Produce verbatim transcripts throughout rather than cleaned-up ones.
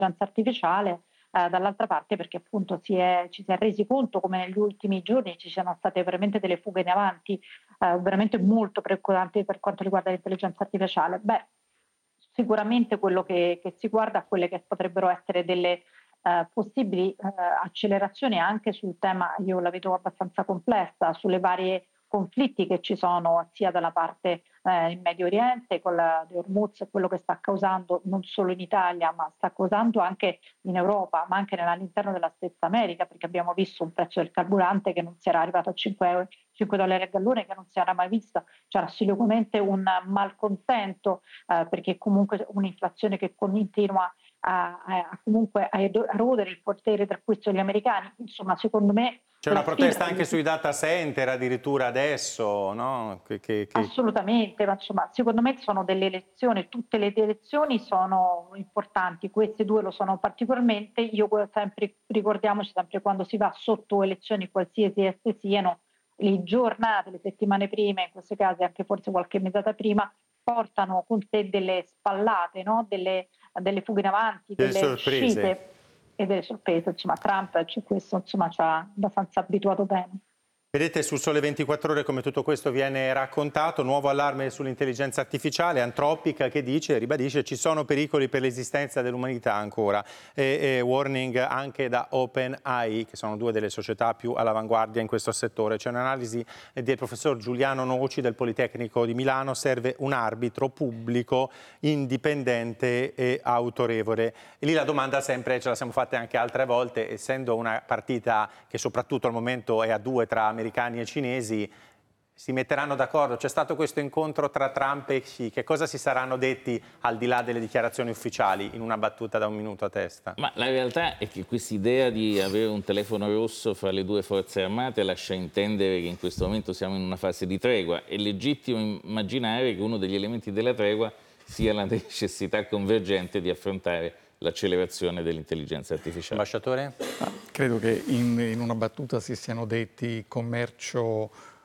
l'intelligenza artificiale, eh, dall'altra parte perché appunto si è, ci si è resi conto come negli ultimi giorni ci siano state veramente delle fughe in avanti, eh, veramente molto preoccupanti per quanto riguarda l'intelligenza artificiale. Beh, sicuramente quello che, che si guarda a quelle che potrebbero essere delle eh, possibili eh, accelerazioni anche sul tema, io la vedo abbastanza complessa, sulle varie conflitti che ci sono sia dalla parte eh, in Medio Oriente con la di Hormuz e quello che sta causando non solo in Italia, ma sta causando anche in Europa, ma anche all'interno della stessa America, perché abbiamo visto un prezzo del carburante che non si era arrivato a cinque euro, cinque dollari al gallone, che non si era mai visto. C'era sicuramente un malcontento eh, perché comunque un'inflazione che continua a, a, a comunque a erodere il potere d'acquisto degli americani. Insomma, secondo me C'è una la sfida protesta anche delle... sui data center addirittura adesso, no? Che, che, che... Assolutamente, ma insomma, secondo me sono delle elezioni, tutte le elezioni sono importanti, queste due lo sono particolarmente, io sempre, ricordiamoci sempre quando si va sotto elezioni qualsiasi esse siano, le giornate, le settimane prime, in questi casi anche forse qualche mesata prima, portano con sé delle spallate, no? delle, delle fughe in avanti, delle delle sorprese. uscite e delle sorprese, insomma Trump su questo insomma, ci ha abbastanza abituato bene. Vedete sul Sole ventiquattro Ore come tutto questo viene raccontato, nuovo allarme sull'intelligenza artificiale, Anthropic che dice, ribadisce, ci sono pericoli per l'esistenza dell'umanità ancora, e, e warning anche da OpenAI, che sono due delle società più all'avanguardia in questo settore. C'è un'analisi del professor Giuliano Noci del Politecnico di Milano, serve un arbitro pubblico, indipendente e autorevole. E lì la domanda sempre, ce la siamo fatte anche altre volte, essendo una partita che soprattutto al momento è a due tra americani e cinesi, si metteranno d'accordo? C'è stato questo incontro tra Trump e Xi, che cosa si saranno detti al di là delle dichiarazioni ufficiali, in una battuta da un minuto a testa? Ma la realtà è che questa idea di avere un telefono rosso fra le due forze armate lascia intendere che in questo momento siamo in una fase di tregua. È legittimo immaginare che uno degli elementi della tregua sia la necessità convergente di affrontare l'accelerazione dell'intelligenza artificiale. Ambasciatore? Ah, credo che in, in una battuta si siano detti commercio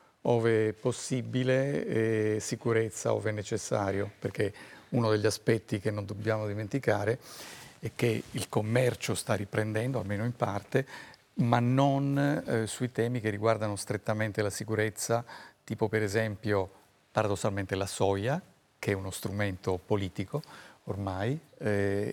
ove possibile e sicurezza ove necessario, perché uno degli aspetti che non dobbiamo dimenticare è che il commercio sta riprendendo, almeno in parte, ma non eh, sui temi che riguardano strettamente la sicurezza, tipo per esempio paradossalmente la soia, che è uno strumento politico ormai, eh,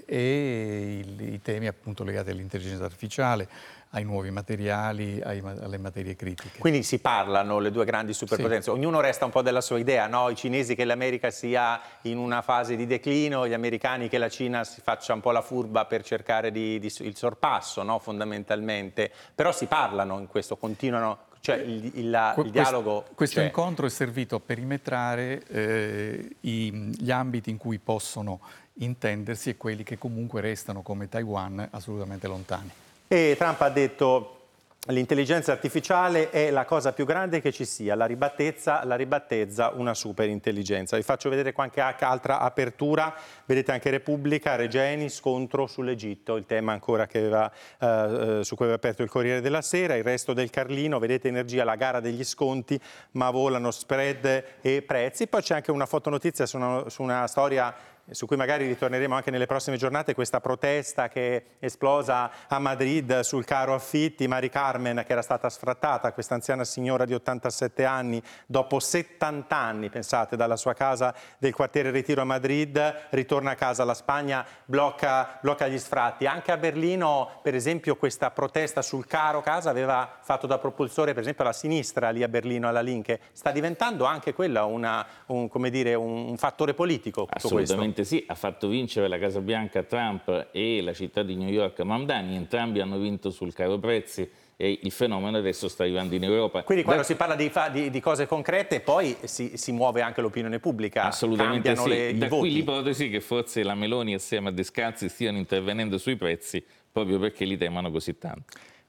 e il, i temi appunto legati all'intelligenza artificiale, ai nuovi materiali, ai, alle materie critiche. Quindi si parlano le due grandi superpotenze, sì. Ognuno resta un po' della sua idea, no? I cinesi che l'America sia in una fase di declino, gli americani che la Cina si faccia un po' la furba per cercare di, di, il sorpasso, no? Fondamentalmente, però si parlano in questo, continuano. Cioè il, il, il, il dialogo... Questo, questo cioè... incontro è servito a perimetrare eh, i, gli ambiti in cui possono intendersi e quelli che comunque restano come Taiwan assolutamente lontani. E Trump ha detto l'intelligenza artificiale è la cosa più grande che ci sia, la ribattezza, la ribattezza una superintelligenza. Vi faccio vedere qualche altra apertura, vedete anche Repubblica, Regeni, scontro sull'Egitto, il tema ancora che aveva, eh, su cui aveva aperto il Corriere della Sera, il resto del Carlino, vedete Energia, la gara degli sconti, ma volano spread e prezzi. Poi c'è anche una fotonotizia su una, su una storia su cui magari ritorneremo anche nelle prossime giornate, questa protesta che è esplosa a Madrid sul caro affitti, Mari Carmen che era stata sfrattata, questa anziana signora di ottantasette anni, dopo settanta anni, pensate, dalla sua casa del quartiere Retiro a Madrid, ritorna a casa, la Spagna blocca, blocca gli sfratti. Anche a Berlino, per esempio, questa protesta sul caro casa aveva fatto da propulsore, per esempio, la sinistra lì a Berlino, alla Linke. Sta diventando anche quella una, un, come dire, un, un fattore politico, tutto questo. Sì, ha fatto vincere la Casa Bianca a Trump e la città di New York a Mamdani, entrambi hanno vinto sul caro prezzi e il fenomeno adesso sta arrivando in Europa. Quindi quando da... si parla di, di, di cose concrete poi si, si muove anche l'opinione pubblica, assolutamente cambiano sì. le, i da voti. Qui l'ipotesi che forse la Meloni assieme a Descalzi stiano intervenendo sui prezzi proprio perché li temono così tanto.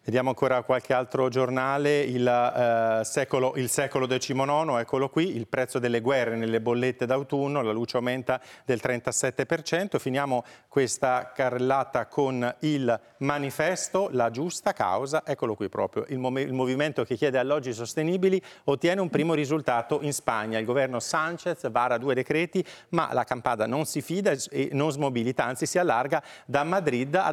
Vediamo ancora qualche altro giornale, il, eh, secolo, il secolo decimonono, eccolo qui, il prezzo delle guerre nelle bollette d'autunno, la luce aumenta del trentasette per cento. Finiamo questa carrellata con il manifesto, la giusta causa, eccolo qui proprio, il, il movimento che chiede alloggi sostenibili ottiene un primo risultato in Spagna. Il governo Sánchez vara due decreti, ma la Campada non si fida e non smobilita, anzi si allarga da Madrid a